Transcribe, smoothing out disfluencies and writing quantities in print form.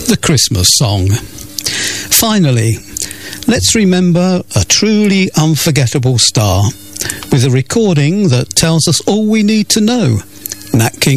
the Christmas song. Finally, let's remember a truly unforgettable star with a recording that tells us all we need to know. Nat King